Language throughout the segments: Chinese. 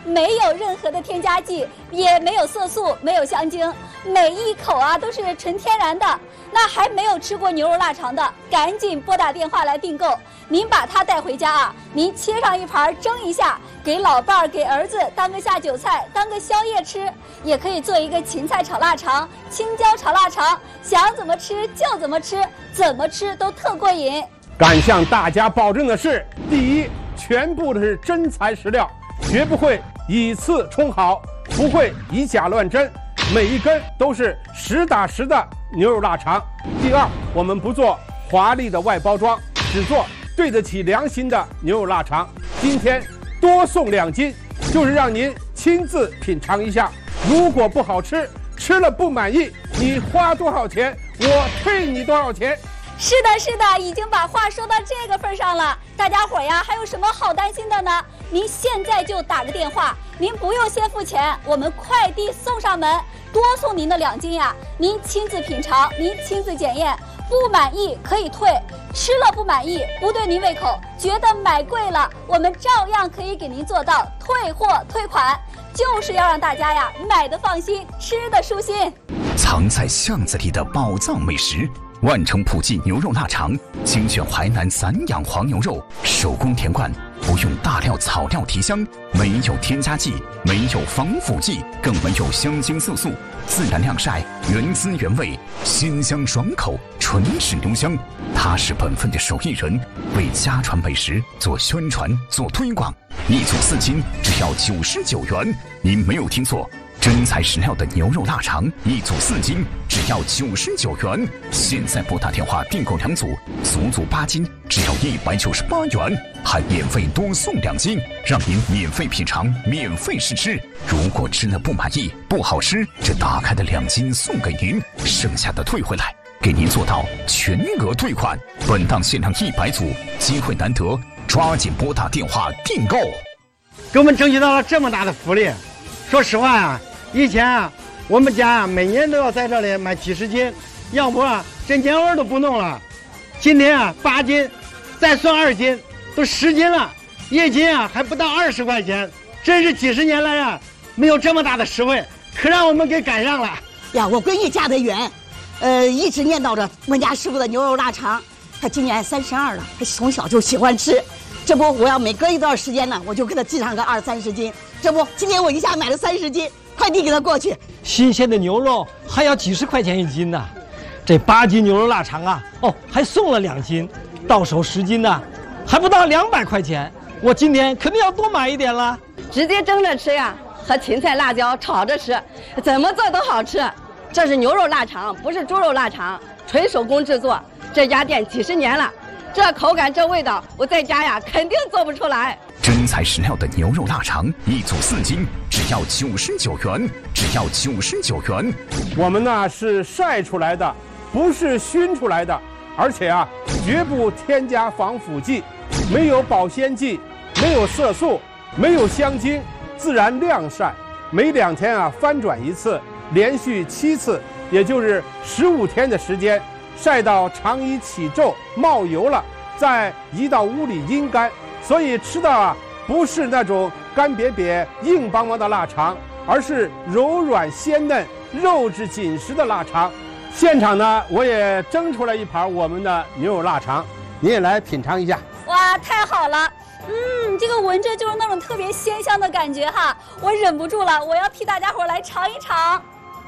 没有任何的添加剂，也没有色素，没有香精，每一口啊都是纯天然的。那还没有吃过牛肉腊肠的，赶紧拨打电话来订购。您把它带回家啊，您切上一盘蒸一下，给老伴儿、给儿子当个下酒菜，当个宵夜吃，也可以做一个芹菜炒腊肠、青椒炒腊肠，想怎么吃就怎么吃，怎么吃都特过瘾。 敢向大家保证的是，第一，全部的是真材实料，绝不会以次充好，不会以假乱真，每一根都是实打实的牛肉腊肠。第二，我们不做华丽的外包装，只做对得起良心的牛肉腊肠。今天多送2斤，就是让您亲自品尝一下。如果不好吃，吃了不满意，你花多少钱，我退你多少钱。 是的，是的，已经把话说到这个份上了。大家伙呀，还有什么好担心的呢？您现在就打个电话，您不用先付钱，我们快递送上门，多送您的2斤呀。您亲自品尝，您亲自检验，不满意可以退，吃了不满意，不对您胃口，觉得买贵了，我们照样可以给您做到退货退款，就是要让大家呀买的放心，吃的舒心。 藏在巷子里的宝藏美食。万城普记牛肉腊肠，精选淮南散养黄牛肉，手工填灌，不用大料草料提香，没有添加剂，没有防腐剂，更没有香精色素，自然晾晒，原汁原味，鲜香爽口，纯是牛香。他是本分的手艺人，为家传美食做宣传做推广。1组4斤，只要99元，您没有听错。真材实料的牛肉腊肠，1组4斤，只要99元。现在拨打电话订购2组，足足8斤，只要198元，还免费多送2斤，让您免费品尝，免费试吃。如果吃了不满意，不好吃，这打开的2斤送给您，剩下的退回来，给您做到全额退款。本档限量100组，机会难得，抓紧拨打电话订购。 给我们争取到了这么大的福利。说实话呀，以前啊，我们家每年都要在这里买几十斤，要不这年味都不弄了。今天啊8斤，再算2斤，都10斤了，1斤啊还不到20块钱，真是几十年来啊没有这么大的实惠，可让我们给赶上了呀！我闺女嫁得远，一直念叨着我们家师傅的牛肉腊肠，她今年32了，她从小就喜欢吃。这不，我要每隔一段时间呢，我就给她寄上个20-30斤。这不，今天我一下买了30斤，快递给她过去。 新鲜的牛肉还要几十块钱1斤呢，这8斤牛肉腊肠啊，还送了2斤，到手10斤呢，还不到200块钱。我今天肯定要多买一点了。 直接蒸着吃呀，和芹菜、辣椒炒着吃，怎么做都好吃。这是牛肉腊肠，不是猪肉腊肠，纯手工制作。这家店几十年了。这口感这味道，我在家呀肯定做不出来。 真材实料的牛肉腊肠，1组4斤，只要99元，只要99元。 我们呢是晒出来的，不是熏出来的，而且啊绝不添加防腐剂，没有保鲜剂，没有色素，没有香精，自然晾晒，每2天啊翻转1次，连续7次，也就是15天的时间。晒到肠衣起皱冒油了，再移到屋里阴干，所以吃到啊不是那种干瘪瘪硬邦邦的腊肠，而是柔软鲜嫩肉质紧实的腊肠。现场呢我也蒸出来一盘我们的牛肉腊肠，您也来品尝一下。 哇，太好了，这个闻着就是那种特别鲜香的感觉哈，我忍不住了，我要替大家伙来尝一尝。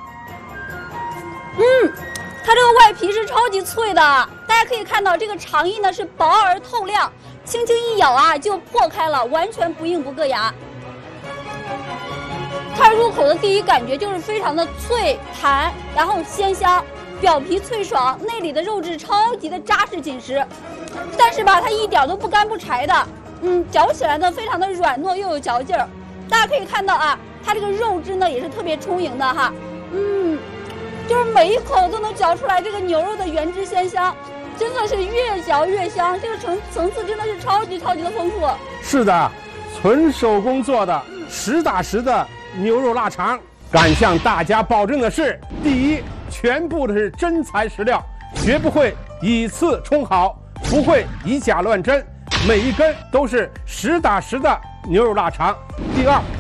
它这个外皮是超级脆的，大家可以看到这个肠衣呢是薄而透亮，轻轻一咬啊就破开了，完全不硬不硌牙。它入口的第一感觉就是非常的脆弹，然后鲜香，表皮脆爽，内里的肉质超级的扎实紧实，但是吧它一点都不干不柴的，嚼起来呢非常的软糯又有嚼劲儿。大家可以看到啊，它这个肉质呢也是特别充盈的哈，就是每一口都能嚼出来这个牛肉的原汁鲜香，真的是越嚼越香，这个层次真的是超级的丰富。 是的，纯手工做的实打实的牛肉腊肠。敢向大家保证的是，第一，全部的是真材实料，绝不会以次充好，不会以假乱真，每一根都是实打实的牛肉腊肠。第二，